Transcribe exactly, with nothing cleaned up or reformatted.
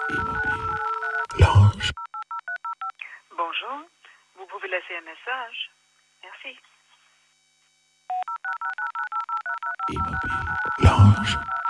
Immobile. L'ange. Bonjour, vous pouvez laisser un message. Merci. Immobile. L'ange.